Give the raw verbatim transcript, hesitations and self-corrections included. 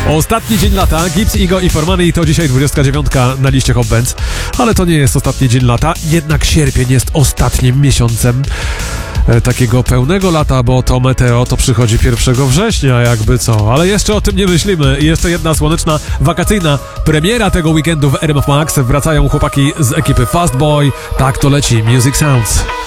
Ostatni dzień lata, Gibbs, Igo i Formani to dzisiaj dwudziestka dziewiątka na liście Hot Bands. Ale to nie jest ostatni dzień lata, jednak sierpień jest ostatnim miesiącem e, takiego pełnego lata, bo to meteo to przychodzi pierwszego września, jakby co. Ale jeszcze o tym nie myślimy. I jeszcze jedna słoneczna, wakacyjna premiera tego weekendu w R M F Max. Wracają chłopaki z ekipy Fast Boy. Tak to leci, Music Sounds.